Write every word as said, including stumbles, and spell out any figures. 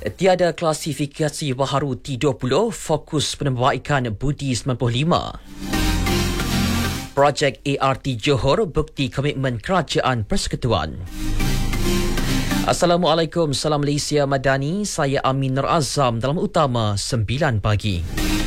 Tiada klasifikasi baharu T dua puluh, fokus penambaikan budi sembilan puluh lima. Projek A R T Johor bukti komitmen Kerajaan Persekutuan. Assalamualaikum, salam Malaysia Madani. Saya Amin Nur Azam dalam utama sembilan pagi.